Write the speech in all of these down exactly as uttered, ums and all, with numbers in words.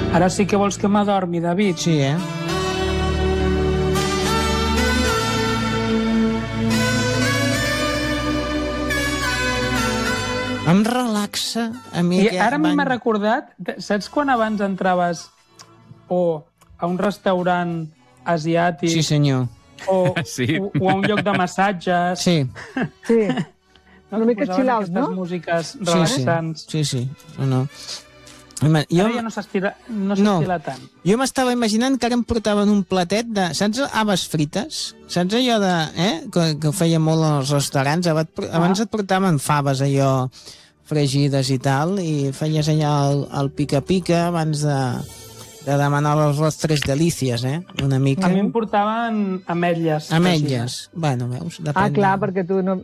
Ara sí que vols que m'adormi, David? Sí, eh? Em relaxa a mi... I ara m'ha recordat, saps quan abans entraves o a un restaurant asiàtic... Sí, senyor. O, sí. o, o a un lloc de massatges... Sí. Sí. No? Una mica chill out, no? Músiques relaxants. Sí, sí. sí. No, no. Home, jo... Ara ja no s'estila no s'estila no. tant. Jo m'estava imaginant que ara em portaven un platet de... Saps habes frites? Saps allò de... Eh? Que, que ho feia molt als restaurants. Abans, ah. abans et portaven faves allò fregides i tal, i feies allò el, el pica-pica abans de... de demanar les vostres delícies, eh? Una mica... A mi em portaven ametlles. Ametlles. Bueno, veus? Depèn. Ah, clar, perquè tu no...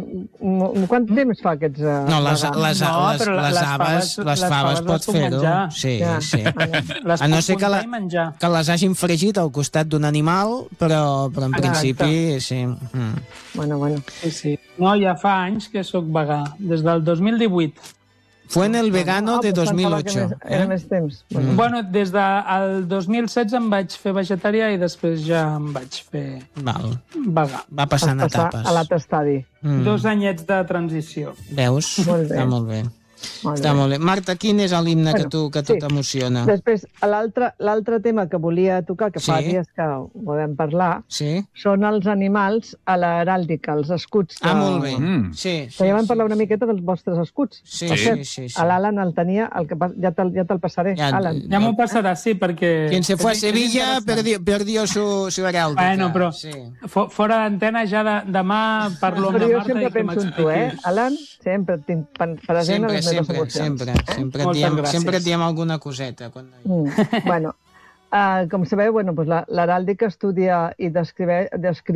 no quant temps fa aquests... Uh, no, les, les, les, no, les, les, les aves, les faves pot fer-ho. Sí, ja. sí. Les a no ser que, la, que les hagin fregit al costat d'un animal, però, però en Exacte. principi, sí. Mm. Bueno, bueno. Sí, sí. No, ja fa anys que sóc vegà, des del dos mil divuit. Fue en el vegano ah, de dos mil ocho. Era, era eh? més temps. Bueno, mm. bueno des del dos mil setze em vaig fer vegetarià i després ja em vaig fer Val. vegà. Va passant etapes. A l'altre estadi. Mm. Dos anyets de transició. Veus? Molt bé. Està molt bé. Molt Està bé. molt bé. Marta, quin és l'himne bueno, que tu que sí. t'emociona? Després, l'altre tema que volia tocar, que fa sí. dies que ho podem parlar, sí. són els animals a l'heràldica, els escuts. Ah, molt bé. Mm. Sí, sí, que ja vam sí, parlar una sí. miqueta dels vostres escuts. Sí, sí, sí, sí, sí. L'Alan el tenia, el que, ja te'l ja te passaré, ja, Alan. Ja m'ho passarà, sí, perquè... Quien se fue a Sevilla perdió, perdió su, su heràldica. Bueno, però sí. fora d'antena ja de, demà parlo amb la Marta i que m'expliquis. Però jo sempre penso en tu, eh? Alan, sempre tinc present a les meves emocions. Sempre, sempre, et diem, sempre et diem alguna coseta. Quan... Mm. Bueno, uh, com sabeu, bueno, pues l'heràldica estudia i descriu, descriu